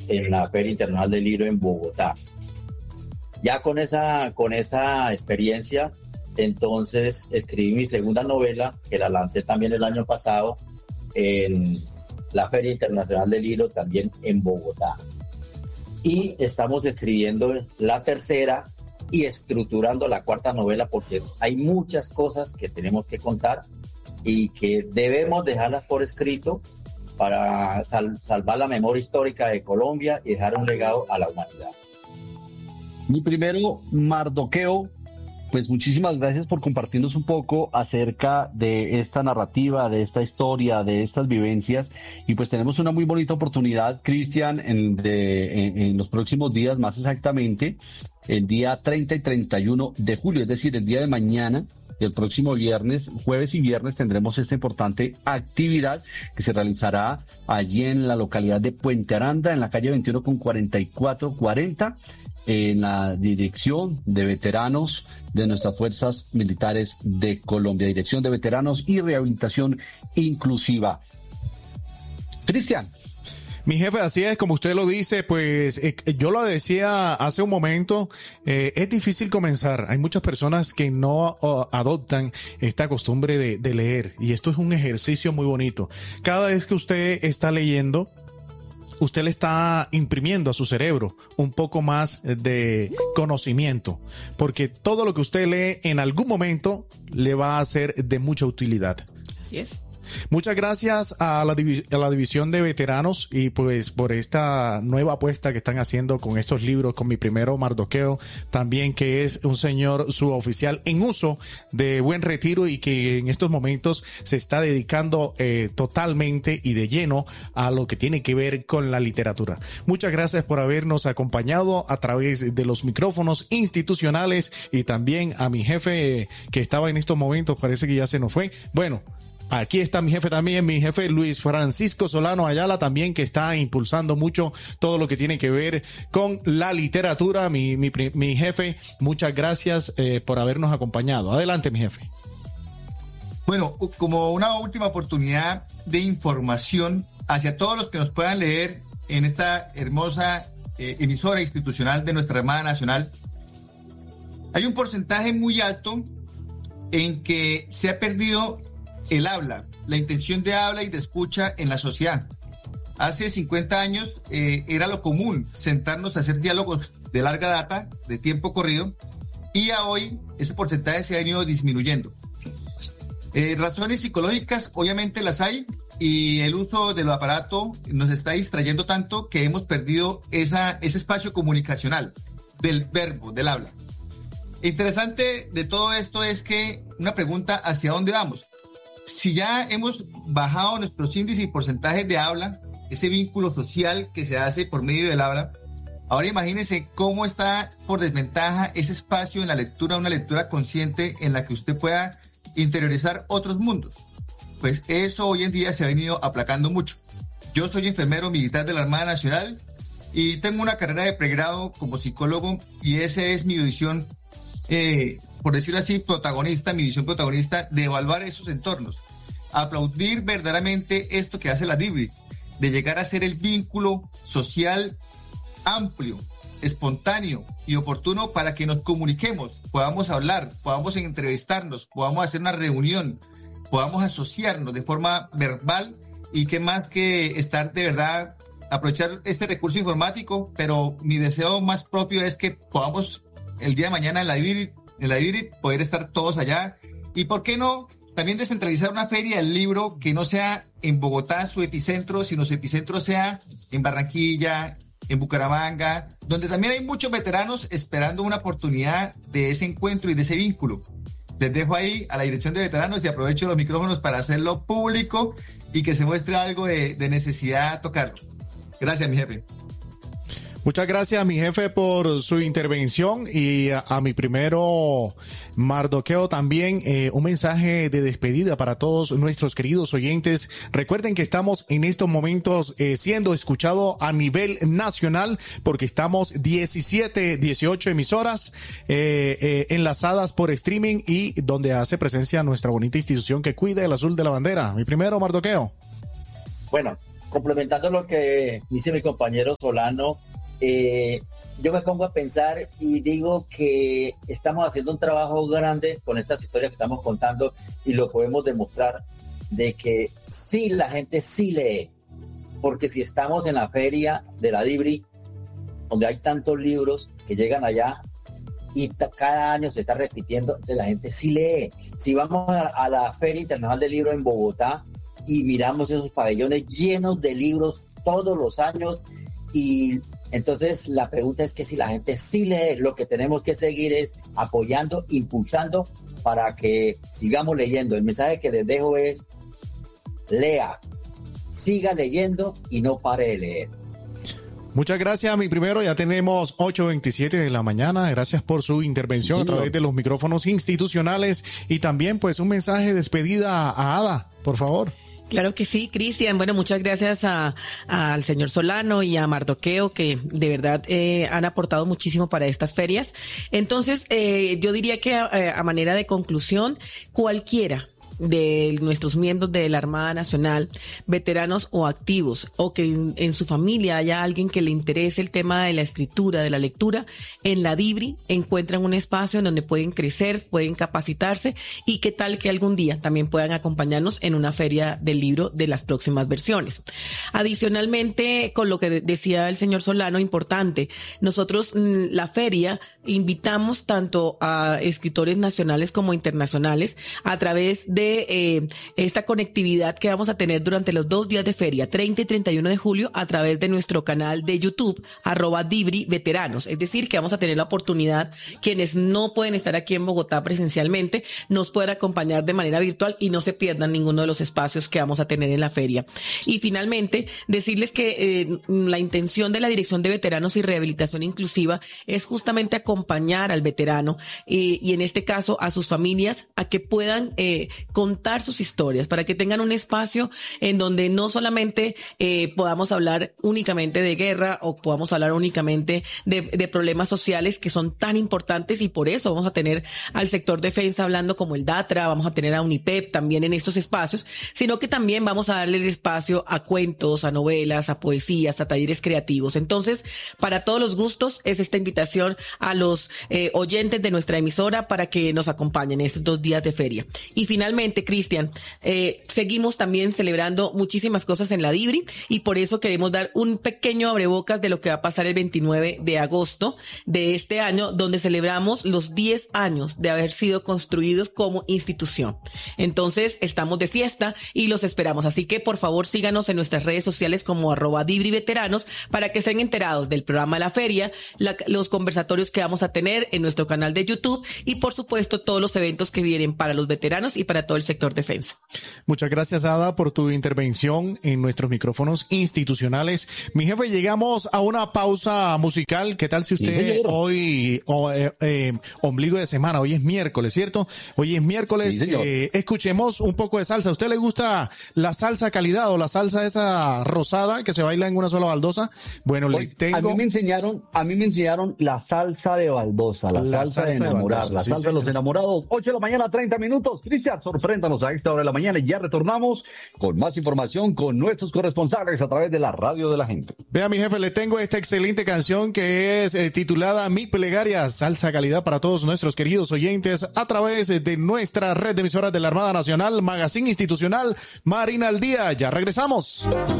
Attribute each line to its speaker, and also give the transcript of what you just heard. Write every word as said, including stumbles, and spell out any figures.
Speaker 1: en la Feria Internacional del Libro en Bogotá. Ya con esa, con esa experiencia, entonces escribí mi segunda novela, que la lancé también el año pasado en la Feria Internacional del Libro, también en Bogotá. Y estamos escribiendo la tercera y estructurando la cuarta novela, porque hay muchas cosas que tenemos que contar y que debemos dejarlas por escrito para sal- salvar la memoria histórica de Colombia y dejar un legado a la humanidad.
Speaker 2: Mi primero, Mardoqueo, pues muchísimas gracias por compartirnos un poco acerca de esta narrativa, de esta historia, de estas vivencias. Y pues tenemos una muy bonita oportunidad, Cristian, en, de, en, en los próximos días, más exactamente, el día treinta y treinta y uno de julio, es decir, el día de mañana. El próximo viernes, jueves y viernes, tendremos esta importante actividad que se realizará allí en la localidad de Puente Aranda, en la calle veintiuno con cuarenta y cuatro cuarenta, en la Dirección de Veteranos de nuestras Fuerzas Militares de Colombia, Dirección de Veteranos y Rehabilitación Inclusiva. Cristian.
Speaker 3: Mi jefe, así es, como usted lo dice, pues eh, yo lo decía hace un momento, eh, es difícil comenzar. Hay muchas personas que no oh, adoptan esta costumbre de, de leer, y esto es un ejercicio muy bonito. Cada vez que usted está leyendo, usted le está imprimiendo a su cerebro un poco más de conocimiento, porque todo lo que usted lee en algún momento le va a ser de mucha utilidad.
Speaker 4: Así es.
Speaker 3: Muchas gracias a la, divi- a la división de veteranos y pues por esta nueva apuesta que están haciendo con estos libros, con mi primero Mardoqueo, también que es un señor suboficial en uso de Buen Retiro y que en estos momentos se está dedicando eh, totalmente y de lleno a lo que tiene que ver con la literatura. Muchas gracias por habernos acompañado a través de los micrófonos institucionales y también a mi jefe eh, que estaba en estos momentos, parece que ya se nos fue. Bueno, aquí está mi jefe también, mi jefe Luis Francisco Solano Ayala también, que está impulsando mucho todo lo que tiene que ver con la literatura. Mi, mi, mi jefe, muchas gracias eh, por habernos acompañado. Adelante, mi jefe.
Speaker 5: Bueno, como una última oportunidad de información hacia todos los que nos puedan leer en esta hermosa eh, emisora institucional de nuestra Armada Nacional, hay un porcentaje muy alto en que se ha perdido el habla, la intención de habla y de escucha en la sociedad. Hace cincuenta años eh, era lo común sentarnos a hacer diálogos de larga data, de tiempo corrido, y a hoy ese porcentaje se ha venido disminuyendo. Eh, razones psicológicas obviamente las hay, y el uso del aparato nos está distrayendo tanto que hemos perdido esa, ese espacio comunicacional del verbo, del habla. Interesante de todo esto es que una pregunta: ¿hacia dónde vamos? Si ya hemos bajado nuestros índices y porcentajes de habla, ese vínculo social que se hace por medio del habla, ahora imagínense cómo está por desventaja ese espacio en la lectura, una lectura consciente en la que usted pueda interiorizar otros mundos. Pues eso hoy en día se ha venido aplacando mucho. Yo soy enfermero militar de la Armada Nacional y tengo una carrera de pregrado como psicólogo, y esa es mi visión, eh, por decirlo así, protagonista, mi visión protagonista de evaluar esos entornos. Aplaudir verdaderamente esto que hace la D I B R I, de llegar a ser el vínculo social amplio, espontáneo y oportuno para que nos comuniquemos, podamos hablar, podamos entrevistarnos, podamos hacer una reunión, podamos asociarnos de forma verbal, y qué más que estar de verdad, aprovechar este recurso informático, pero mi deseo más propio es que podamos el día de mañana en la D I B R I en la D I B R I poder estar todos allá, y por qué no también descentralizar una feria del libro que no sea en Bogotá su epicentro, sino su epicentro sea en Barranquilla, en Bucaramanga, donde también hay muchos veteranos esperando una oportunidad de ese encuentro y de ese vínculo. Les dejo ahí a la dirección de veteranos y aprovecho los micrófonos para hacerlo público y que se muestre algo de, de necesidad a tocarlo. Gracias, mi jefe.
Speaker 3: Muchas gracias, mi jefe, por su intervención, y a, a mi primero Mardoqueo también eh, un mensaje de despedida para todos nuestros queridos oyentes. Recuerden que estamos en estos momentos eh, siendo escuchado a nivel nacional, porque estamos diecisiete, dieciocho emisoras eh, eh, enlazadas por streaming, y donde hace presencia nuestra bonita institución que cuida el azul de la bandera. Mi primero Mardoqueo.
Speaker 1: Bueno, complementando lo que dice mi compañero Solano, eh, yo me pongo a pensar y digo que estamos haciendo un trabajo grande con estas historias que estamos contando y lo podemos demostrar de que sí, la gente sí lee, porque si estamos en la feria de la Dibri, donde hay tantos libros que llegan allá y t- cada año se está repitiendo, entonces la gente sí lee. Si vamos a, a la Feria Internacional del Libro en Bogotá y miramos esos pabellones llenos de libros todos los años, y entonces la pregunta es que si la gente sí lee, lo que tenemos que seguir es apoyando, impulsando para que sigamos leyendo. El mensaje que les dejo es: lea, siga leyendo y no pare de leer.
Speaker 3: Muchas gracias, mi primero. Ya tenemos ocho veintisiete de la mañana. Gracias por su intervención, sí, a través de los micrófonos institucionales, y también pues un mensaje de despedida a Ada, por favor.
Speaker 4: Claro que sí, Cristian. Bueno, muchas gracias a, a, al señor Solano y a Mardoqueo, que de verdad eh, han aportado muchísimo para estas ferias. Entonces, eh, yo diría que a, a manera de conclusión, cualquiera de nuestros miembros de la Armada Nacional, veteranos o activos, o que en, en su familia haya alguien que le interese el tema de la escritura, de la lectura, en la Dibri encuentran un espacio en donde pueden crecer, pueden capacitarse, y qué tal que algún día también puedan acompañarnos en una feria del libro de las próximas versiones. Adicionalmente, con lo que decía el señor Solano, importante, nosotros la feria invitamos tanto a escritores nacionales como internacionales a través de Eh, esta conectividad que vamos a tener durante los dos días de feria, treinta y treinta y uno de julio, a través de nuestro canal de YouTube, arroba Dibri Veteranos. Es decir, que vamos a tener la oportunidad, quienes no pueden estar aquí en Bogotá presencialmente, nos pueden acompañar de manera virtual y no se pierdan ninguno de los espacios que vamos a tener en la feria. Y finalmente, decirles que eh, la intención de la Dirección de Veteranos y Rehabilitación Inclusiva es justamente acompañar al veterano eh, y en este caso a sus familias, a que puedan eh, contar sus historias, para que tengan un espacio en donde no solamente eh, podamos hablar únicamente de guerra o podamos hablar únicamente de, de problemas sociales que son tan importantes, y por eso vamos a tener al sector defensa hablando como el DATRA, vamos a tener a UNIPEP también en estos espacios, sino que también vamos a darle el espacio a cuentos, a novelas, a poesías, a talleres creativos. Entonces, para todos los gustos es esta invitación a los eh, oyentes de nuestra emisora para que nos acompañen en estos dos días de feria. Y finalmente, Cristian, eh, seguimos también celebrando muchísimas cosas en la Dibri, y por eso queremos dar un pequeño abrebocas de lo que va a pasar el veintinueve de agosto de este año, donde celebramos los diez años de haber sido construidos como institución. Entonces, estamos de fiesta y los esperamos. Así que, por favor, síganos en nuestras redes sociales como arroba Dibri Veteranos para que estén enterados del programa de la feria, la, los conversatorios que vamos a tener en nuestro canal de YouTube y, por supuesto, todos los eventos que vienen para los veteranos y para todo el sector defensa.
Speaker 3: Muchas gracias, Ada, por tu intervención en nuestros micrófonos institucionales. Mi jefe, llegamos a una pausa musical. ¿Qué tal si usted sí, hoy, o, eh, eh, ombligo de semana, hoy es miércoles, ¿cierto? Hoy es miércoles, sí, eh, escuchemos un poco de salsa. ¿A usted le gusta la salsa calidad o la salsa esa rosada que se baila en una sola baldosa? Bueno, hoy, le tengo...
Speaker 2: A mí me enseñaron, a mí me enseñaron la salsa de baldosa, la, la salsa, salsa de enamorar, de baldosa, la sí, salsa sí, de los sí. enamorados. ocho de la mañana, treinta minutos. Cristian, sorpréndanos a esta hora de la mañana y ya retornamos con más información con nuestros corresponsales a través de la radio de la gente.
Speaker 3: Vea, mi jefe, le tengo esta excelente canción que es eh, titulada Mi Plegaria, salsa calidad para todos nuestros queridos oyentes a través de nuestra red de emisoras de la Armada Nacional, Magazine Institucional Marina al Día. Ya regresamos.